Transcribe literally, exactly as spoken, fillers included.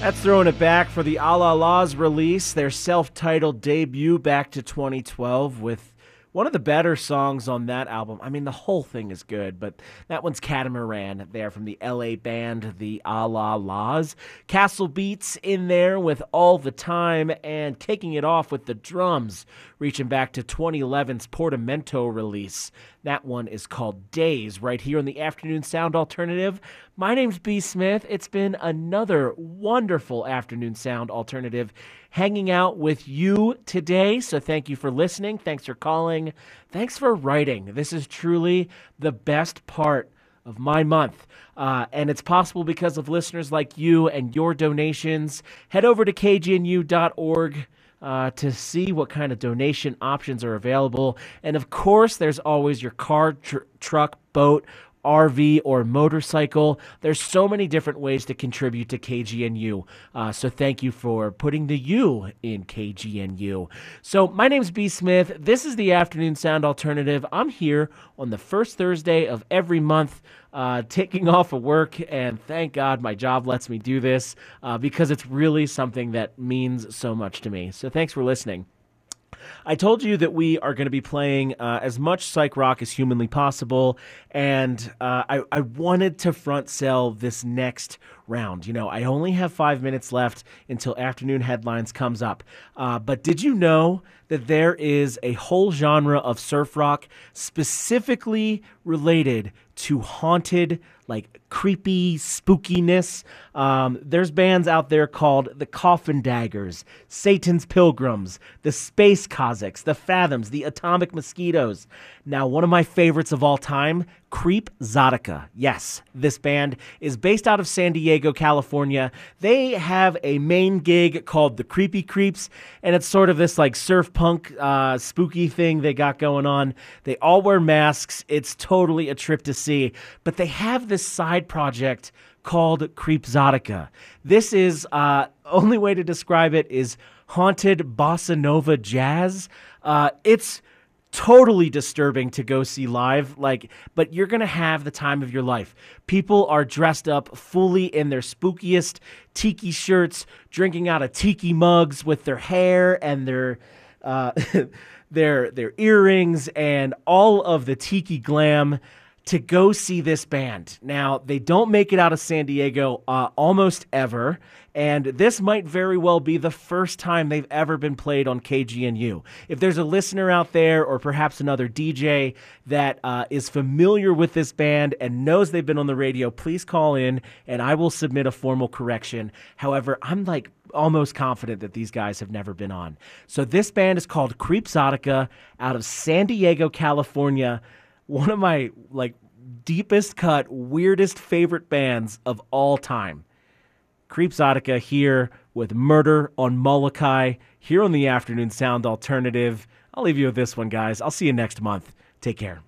That's throwing it back for the A La La's release, their self-titled debut back to twenty twelve with one of the better songs on that album. I mean, the whole thing is good, but that one's Catamaran there from the L A band, the A La La's. Castle Beats in there with All the Time, and kicking it off with the drums, reaching back to twenty eleven's Portamento release. That one is called Days, right here on the Afternoon Sound Alternative. My name's B. Smith. It's been another wonderful Afternoon Sound Alternative hanging out with you today. So thank you for listening. Thanks for calling. Thanks for writing. This is truly the best part of my month. Uh, and it's possible because of listeners like you and your donations. Head over to K G N U dot org. Uh, to see what kind of donation options are available. And of course, there's always your car, tr- truck, boat, R V, or motorcycle. There's so many different ways to contribute to K G N U. Uh, so thank you for putting the U in K G N U. So my name's B. Smith. This is the Afternoon Sound Alternative. I'm here on the first Thursday of every month, uh, taking off of work, and thank God my job lets me do this uh, because it's really something that means so much to me. So thanks for listening. I told you that we are going to be playing uh, as much psych rock as humanly possible, and uh, I, I wanted to front sell this next round. You know, I only have five minutes left until Afternoon Headlines comes up. Uh, but did you know that there is a whole genre of surf rock specifically related to haunted, like creepy spookiness? Um, there's bands out there called the Coffin Daggers, Satan's Pilgrims, the Space Cossacks, the Fathoms, the Atomic Mosquitoes. Now, one of my favorites of all time, Creepzotica. Yes, this band is based out of San Diego, California. They have a main gig called the Creepy Creeps, and it's sort of this like surf punk uh, spooky thing they got going on. They all wear masks. It's totally a trip to see. But they have this side project called Creepzotica. This is, uh, only way to describe it is haunted bossa nova jazz. Uh, it's totally disturbing to go see live, like, but you're gonna have the time of your life. People are dressed up fully in their spookiest tiki shirts, drinking out of tiki mugs with their hair and their uh, their their earrings and all of the tiki glam to go see this band. Now, they don't make it out of San Diego uh, almost ever, and this might very well be the first time they've ever been played on K G N U. If there's a listener out there, or perhaps another D J that uh, is familiar with this band and knows they've been on the radio, please call in, and I will submit a formal correction. However, I'm like almost confident that these guys have never been on. So this band is called Creepzotica out of San Diego, California. One of my like deepest cut, weirdest favorite bands of all time. Creepzotica here with Murder on Molokai here on the Afternoon Sound Alternative. I'll leave you with this one, guys. I'll see you next month. Take care.